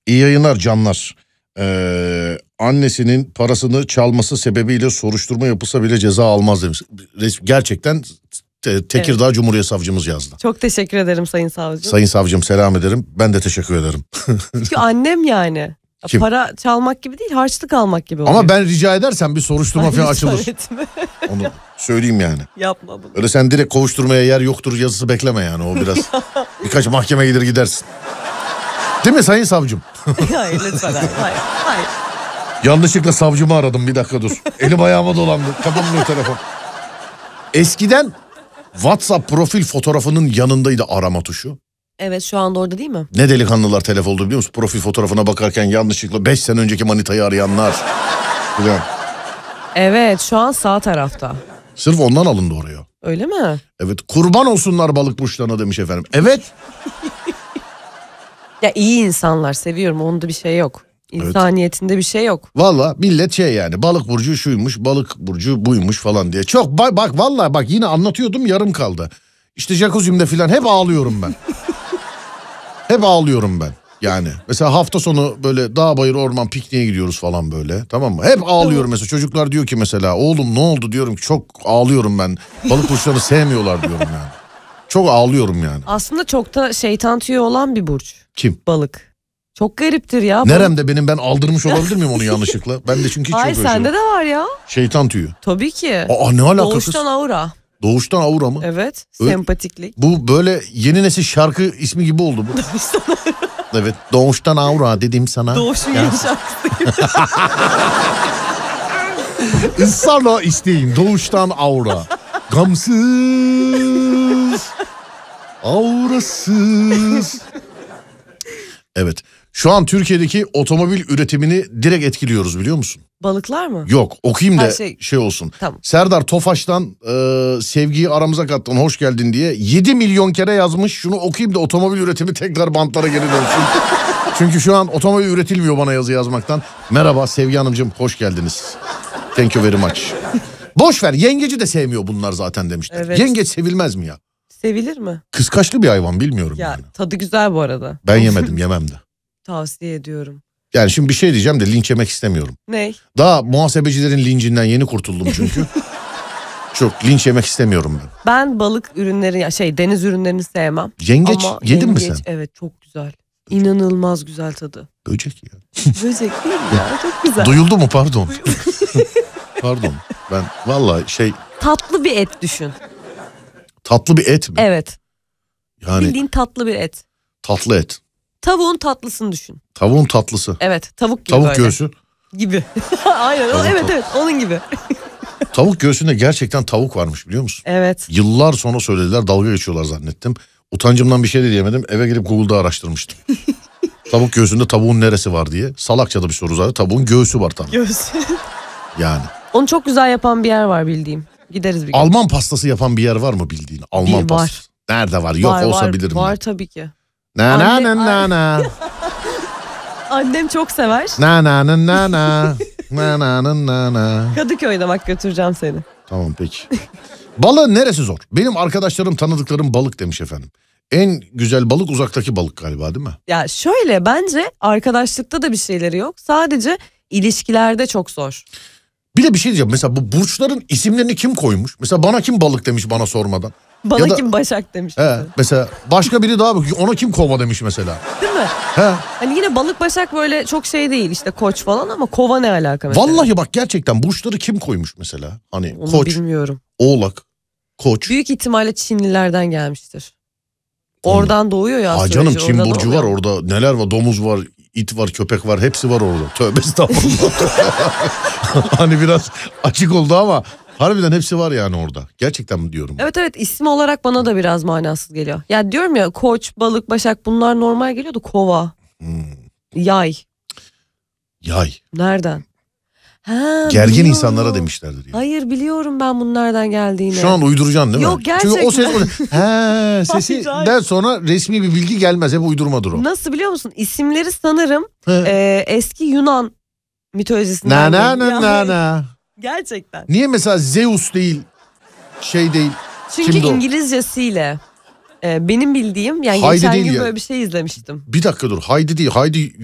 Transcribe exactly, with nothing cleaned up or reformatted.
İyi yayınlar canlar. Ee, annesinin parasını çalması sebebiyle soruşturma yapılsa bile ceza almaz demiş. Gerçekten te- Tekirdağ evet. Cumhuriyet Savcımız yazdı. Çok teşekkür ederim Sayın Savcım. Sayın Savcım selam ederim. Ben de teşekkür ederim. Çünkü annem yani. Kim? Para çalmak gibi değil, harçlık almak gibi oluyor. Ama ben rica edersem bir soruşturma falan açılır. Onu söyleyeyim yani. Yapma bunu. Öyle sen direkt kovuşturmaya yer yoktur yazısı bekleme yani, o biraz. Birkaç mahkeme gelir gidersin. Değil mi Sayın Savcım? Hayır lütfen hayır, hayır, hayır. Yanlışlıkla savcımı aradım, bir dakika dur. Elim ayağıma dolandı, kapanmıyor telefon. Eskiden WhatsApp profil fotoğrafının yanındaydı arama tuşu. Evet, şu anda orada değil mi? Ne delikanlılar telef oldu biliyor musun? Profil fotoğrafına bakarken yanlışlıkla beş sene önceki manitayı arayanlar. Biliyorum. Evet, şu an sağ tarafta. Sırf ondan alındı oraya. Öyle mi? Evet, kurban olsunlar balık burçlarına demiş efendim. Evet. Ya iyi insanlar, seviyorum, onda bir şey yok. İnsaniyetinde evet. Bir şey yok. Valla millet şey yani, balık burcu şuymuş, balık burcu buymuş falan diye. Çok bak, bak valla bak yine anlatıyordum, yarım kaldı. İşte jacuzzi'mde falan hep ağlıyorum ben. Hep ağlıyorum ben. Yani mesela hafta sonu böyle dağ bayır orman pikniğe gidiyoruz falan böyle, tamam mı? Hep ağlıyorum mesela, çocuklar diyor ki mesela oğlum ne oldu, diyorum ki çok ağlıyorum ben. Balık burçlarını sevmiyorlar diyorum yani. Çok ağlıyorum yani. Aslında çok da şeytan tüyü olan bir burç. Kim? Balık. Çok gariptir ya. Neremde benim, ben aldırmış olabilir miyim onu yanlışlıkla? Ben de çünkü hiç hayır, yok. Hayır sende de var ya. Şeytan tüyü. Tabii ki. Aa, ne alakası? Doğuştan aura. Doğuştan aura mı? Evet. Öyle, sempatiklik. Bu böyle yeni nesil şarkı ismi gibi oldu bu. Evet. Doğuştan aura dedim sana. Doğuşun yeni şarkısı. Israrla isteyin doğuştan aura. Gamsız. Aurasız. Evet. Şu an Türkiye'deki otomobil üretimini direkt etkiliyoruz, biliyor musun? Balıklar mı? Yok, okuyayım da şey, şey olsun. Tamam. Serdar Tofaş'tan e, sevgiyi aramıza kattın, hoş geldin diye yedi milyon kere yazmış. Şunu okuyayım da otomobil üretimi tekrar bantlara geri dönsün. Çünkü şu an otomobil üretilmiyor bana yazı yazmaktan. Merhaba Sevgi Hanımcığım, hoş geldiniz. Thank you very much. Boş ver, yengeci de sevmiyor bunlar zaten demişler. Evet. Yengeç sevilmez mi ya? Sevilir mi? Kıskaçlı bir hayvan, bilmiyorum ya, yani. Tadı güzel bu arada. Ben yemedim, yemem de. Tavsiye ediyorum. Yani şimdi bir şey diyeceğim de linç yemek istemiyorum. Ne? Daha muhasebecilerin lincinden yeni kurtuldum çünkü. Çok linç yemek istemiyorum ben. Ben balık ürünleri, ya şey deniz ürünlerini sevmem. Yengeç ama yedin yengeç, mi sen? Evet, çok güzel. İnanılmaz güzel tadı. Böcek ya. Böcek değil ya, çok güzel. Duyuldu mu, pardon. Pardon, ben vallahi şey. Tatlı bir et düşün. Tatlı bir et mi? Evet. Yani. Bildiğin tatlı bir et. Tatlı et. Tavuğun tatlısını düşün. Tavuğun tatlısı. Evet, tavuk gibi Tavuk böyle. göğsü. Gibi. Aynen, tavuk, evet tavuk. evet onun gibi. Tavuk göğsünde gerçekten tavuk varmış, biliyor musun? Evet. Yıllar sonra söylediler, dalga geçiyorlar zannettim. Utancımdan bir şey de diyemedim, eve girip Google'da araştırmıştım. Tavuk göğsünde tavuğun neresi var diye. Salakça da bir soru zaten, tavuğun göğsü var tabii. Göğsü. Yani. Onu çok güzel yapan bir yer var bildiğim. Gideriz bir gün. Alman pastası yapan bir yer var mı bildiğin? Alman bir, pastası. Var. Nerede var? Yok var, olsa var, bilirim. Var ben. tabii ki. Na na Anne, na na na. Annem çok sever. Na na na na na. Na na na na na. Kadıköy'de bak, götüreceğim seni. Tamam peki. Balığın neresi zor? Benim arkadaşlarım, tanıdıklarım balık demiş efendim. En güzel balık uzaktaki balık galiba, değil mi? Ya şöyle, bence arkadaşlıkta da bir şeyleri yok. Sadece ilişkilerde çok zor. Bir de bir şey diyeceğim. Mesela bu burçların isimlerini kim koymuş? Mesela bana kim balık demiş bana sormadan? Bana da, kim Başak demiş. He, mesela. mesela başka biri daha ona kim Kova demiş mesela. Değil mi? He. Hani yine balık Başak böyle çok şey değil, işte Koç falan, ama Kova ne alaka mesela? Vallahi bak, gerçekten burçları kim koymuş mesela? Hani onu Koç, bilmiyorum. Oğlak, Koç. Büyük ihtimalle Çinlilerden gelmiştir. Oradan doğuyor ya. Aa canım, Çin burcu var orada, neler var, domuz var, it var, köpek var, hepsi var orada. Tövbe estağfurullah. Hani biraz açık oldu ama harbiden hepsi var yani orada. Gerçekten mi diyorum? Evet evet, isim olarak bana da biraz manasız geliyor. Ya diyorum ya, Koç, balık, Başak bunlar normal geliyordu. Kova, hmm. Yay. Yay. Nereden? Ha, gergin biliyorum. insanlara demişlerdir. Yani. Hayır, biliyorum ben bunun nereden geldiğini. Şu an uyduracaksın değil mi? Yok, gerçekten. Çünkü o ses he, sesinden sonra resmi bir bilgi gelmez. Hep uydurmadır o. Nasıl biliyor musun? İsimleri sanırım e, eski Yunan mitolojisinden. Na na na na na. Gerçekten. Niye mesela Zeus değil, şey değil? Çünkü Kimdi İngilizcesiyle. E, benim bildiğim, yani Haydi geçen değil gün ya. böyle bir şey izlemiştim. Bir dakika dur. Haydi değil. Haydi